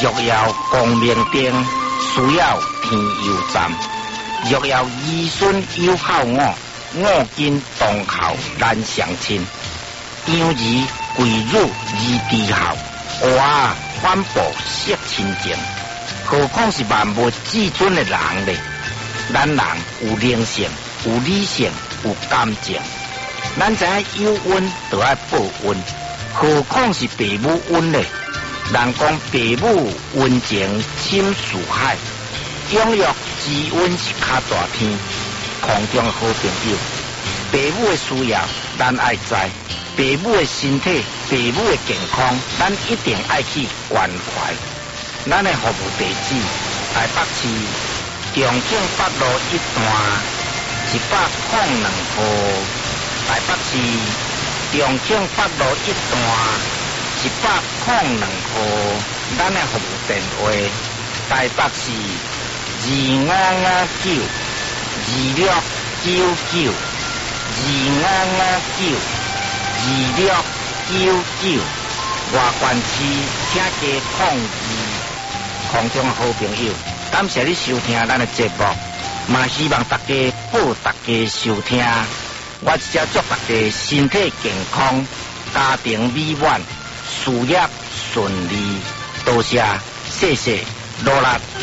若要光明灯，需要天佑站。若要儿孙有孝我，我今当孝难相亲。养儿贵辱而低孝，哇，反哺惜亲情。何况是万物至尊的人呢？咱人有灵性，有理性，有感情。咱知影有恩就要报恩，何况是父母恩呢？人讲父母恩情深似海，养育之恩是较大天。空中好朋友，父母的需要咱爱知，父母的身体、父母的健康，咱一定爱去关怀。咱的服务地址：台北市重庆北路1段102号。台北市重庆北路1段102号。咱的服务电话：台北市25592699。25592699，外县市请加02。空中好朋友，感谢你收听咱的节目，嘛希望大家报大家收听。我只祝大家身体健康，家庭美满，事业顺利。多谢，谢谢，努力。